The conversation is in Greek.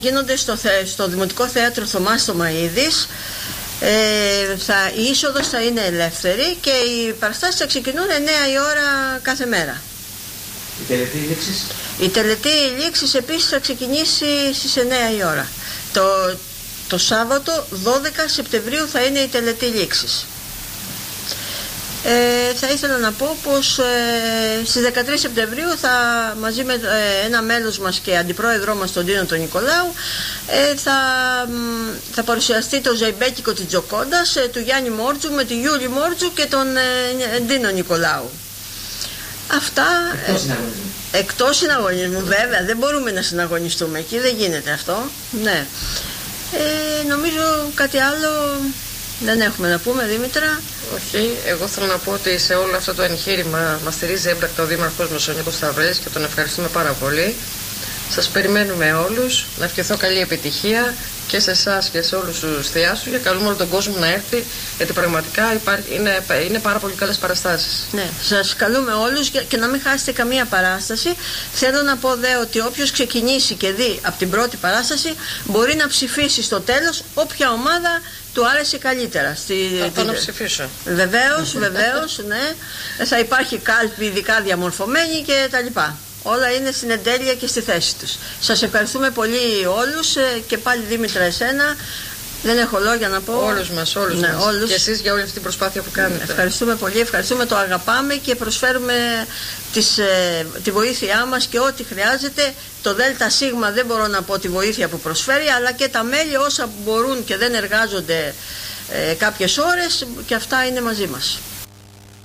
Γίνονται στο Δημοτικό Θέατρο Θωμάς Θωμαΐδης. Η είσοδος θα είναι ελεύθερη και οι παραστάσεις θα ξεκινούν 9 η ώρα κάθε μέρα. Η τελετή λήξης? Η τελετή λήξης επίσης θα ξεκινήσει στις 9 η ώρα. Το Σάββατο 12 Σεπτεμβρίου θα είναι η τελετή λήξης. Θα ήθελα να πω πως στις 13 Σεπτεμβρίου μαζί με ένα μέλος μας και αντιπρόεδρό μας τον Ντίνο τον Νικολάου θα παρουσιαστεί το Ζεϊμπέκικο της Τζοκόντας του Γιάννη Μόρτζου με τη Γιούλη Μόρτζου και τον Ντίνο Νικολάου. Αυτά εκτός συναγωνισμού βέβαια, δεν μπορούμε να συναγωνιστούμε εκεί, δεν γίνεται αυτό. Ναι. Νομίζω κάτι άλλο δεν έχουμε να πούμε, Δήμητρα. Όχι, εγώ θέλω να πω ότι σε όλο αυτό το εγχείρημα μας στηρίζει έμπρακτα ο Δήμαρχος μας ο Νίκος Σταυρές και τον ευχαριστούμε πάρα πολύ. Σας περιμένουμε όλους, να ευχηθώ καλή επιτυχία και σε εσάς και σε όλους τους θεάσους και καλούμε όλο τον κόσμο να έρθει, γιατί πραγματικά είναι πάρα πολύ καλές παραστάσεις. Ναι, σας καλούμε όλους και να μην χάσετε καμία παράσταση. Θέλω να πω δε ότι όποιος ξεκινήσει και δει από την πρώτη παράσταση μπορεί να ψηφίσει στο τέλος όποια ομάδα του άρεσε καλύτερα. Θα να ψηφίσω. Βεβαίως, ναι. Θα υπάρχει κάλπη ειδικά διαμορφωμένη και τα λοιπά. Όλα είναι στην εντέλεια και στη θέση τους. Σας ευχαριστούμε πολύ όλους και πάλι Δήμητρα εσένα. Δεν έχω λόγια να πω. Όλους μας. Και εσείς για όλη αυτή την προσπάθεια που κάνετε. Ευχαριστούμε πολύ, ευχαριστούμε, το αγαπάμε και προσφέρουμε τη βοήθειά μας και ό,τι χρειάζεται. Το ΔΣ δεν μπορώ να πω τη βοήθεια που προσφέρει, αλλά και τα μέλη όσα μπορούν και δεν εργάζονται κάποιες ώρες και αυτά είναι μαζί μας.